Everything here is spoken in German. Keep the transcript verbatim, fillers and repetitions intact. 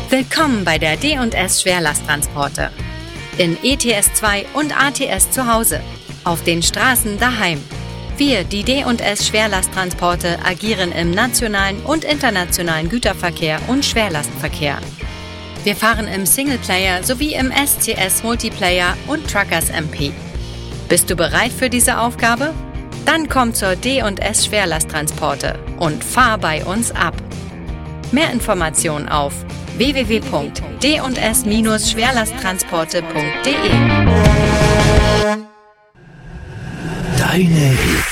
Willkommen bei der D und S Schwerlasttransporte. In E T S zwei und A T S zu Hause. Auf den Straßen daheim. Wir, die D und S Schwerlasttransporte, agieren im nationalen und internationalen Güterverkehr und Schwerlastverkehr. Wir fahren im Singleplayer sowie im S C S Multiplayer und Truckers M P. Bist du bereit für diese Aufgabe? Dann komm zur D und S Schwerlasttransporte und fahr bei uns ab. Mehr Informationen auf w w w punkt d und s schwerlasttransporte punkt d e. Deine Hits.